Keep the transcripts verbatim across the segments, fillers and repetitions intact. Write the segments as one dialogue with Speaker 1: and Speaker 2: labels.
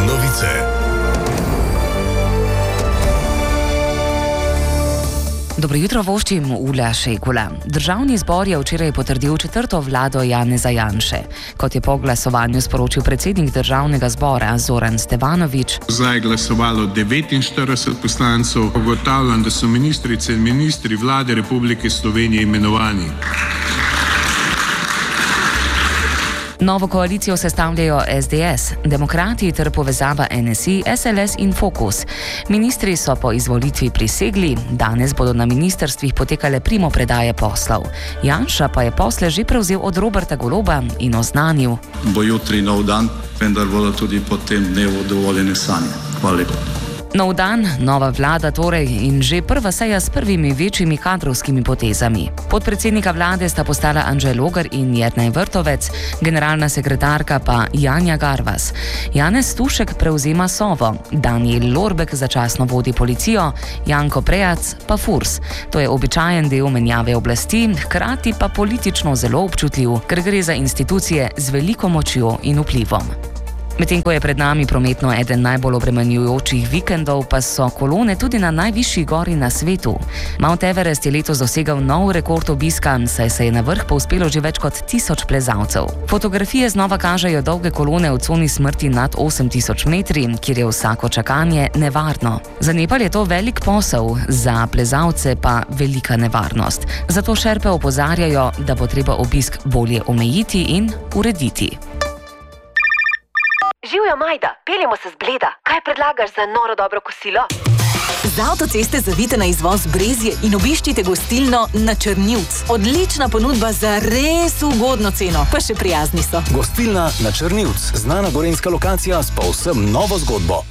Speaker 1: novice.
Speaker 2: Dobro jutro, voščim Ula Šekula. Državni zbor je včeraj potrdil četrto vlado Janeza Janše. Kot je po glasovanju sporočil predsednik državnega zbora Zoran Stevanović.
Speaker 3: Zdaj je glasovalo devetinštirideset poslancev. Ugotavljam, da so ministrice in ministri vlade Republike Slovenije imenovani.
Speaker 2: Novo koalicijo sestavljajo S D S, Demokrati ter povezava N S I, S L S in Fokus. Ministri so po izvolitvi prisegli, danes bodo na ministrstvih potekale primopredaje poslov. Janša pa je posle že prevzel od Roberta Goloba in oznanil:
Speaker 4: Bo jutri nov dan, vendar bodo tudi po tem dnevu dovoljene sanje. Hvala lepa.
Speaker 2: Nov dan, nova vlada torej in že prva seja s prvimi večjimi kadrovskimi potezami. Podpredsednika vlade sta postala Anže Logar in Jernej Vrtovec, generalna sekretarka pa Janja Garvas. Janez Stušek prevzema Sovo, Danijel Lorbek začasno vodi policijo, Janko Prejac pa Furs. To je običajen del menjave oblasti, hkrati pa politično zelo občutljiv, ker gre za institucije z veliko močjo in vplivom. Medtem ko je pred nami prometno eden najbolj obremenjujočih vikendov, pa so kolone tudi na najvišji gori na svetu. Mount Everest je letos dosegal nov rekord obiska, saj se je na vrh povzpelo že več kot tisoč plezalcev. Fotografije znova kažejo dolge kolone v coni smrti nad osem tisoč metri, kjer je vsako čakanje nevarno. Za Nepal je to velik posel, za plezalce pa velika nevarnost. Zato šerpe opozarjajo, da bo treba obisk bolje omejiti in urediti.
Speaker 5: Živjo, Majda, peljemo se z Bleda. Kaj predlagaš za noro dobro kosilo?
Speaker 6: Z avtoceste zavite na izvoz Brezje in obiščite gostilno Na Črnivc. Odlična ponudba za res ugodno ceno, pa še prijazni so.
Speaker 1: Gostilna Na Črnivc, znana gorenjska lokacija s povsem novo zgodbo.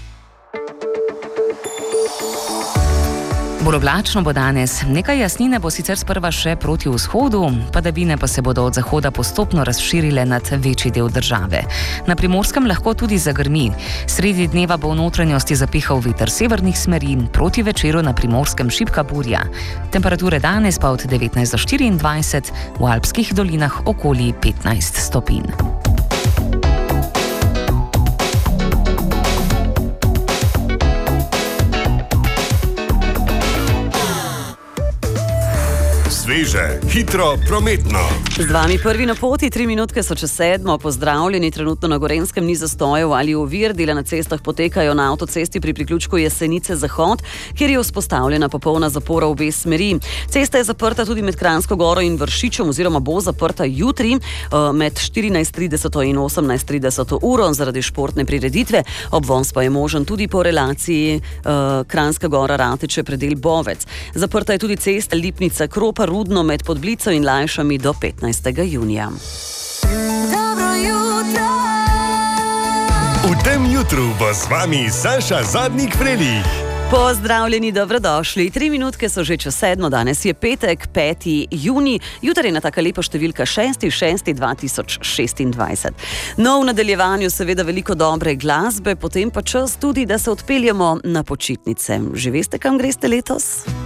Speaker 2: Bolj oblačno bo danes, nekaj jasnine bo sicer sprva še proti vzhodu, padavine pa se bodo od zahoda postopno razširile nad večji del države. Na Primorskem lahko tudi zagrmi. Sredi dneva bo v notranjosti zapihal veter severnih smeri, proti večeru na Primorskem šibka burja. Temperature danes pa od devetnajst do štiriindvajset, v alpskih dolinah okoli petnajst stopinj.
Speaker 1: Sveže, hitro, prometno.
Speaker 7: Z vami prvi na poti, tri minutke so čez sedmo. Pozdravljeni, trenutno na Gorenskem ni zastojev ali ovir, dela na cestah potekajo na avtocesti pri priključku Jesenice-Zahod, kjer je vzpostavljena popolna zapora v obe smeri. Cesta je zaprta tudi med Kranjsko Goro in Vršičem oziroma bo zaprta jutri med štirinajst trideset in osemnajst trideset uro zaradi športne prireditve. Obvoz pa je možen tudi po relaciji uh, Kranjska Gora-Rateče predel Bovec. Zaprta je tudi cesta Lipnica-Kropa Rudno med Podblico in Lajšami do petnajstega junija.
Speaker 6: Dobro jutro!
Speaker 1: V tem jutru bo z vami Saša Zadnik-Frelih.
Speaker 7: Pozdravljeni, dobrodošli. Tri minutke so že čez sedmo, danes je petek, peti junij, jutri je na taka lepa številka šesti šesti dva tisoč šestindvajset. No, v nadaljevanju seveda veliko dobre glasbe, potem pa čas tudi, da se odpeljemo na počitnice. Že veste, kam greste letos?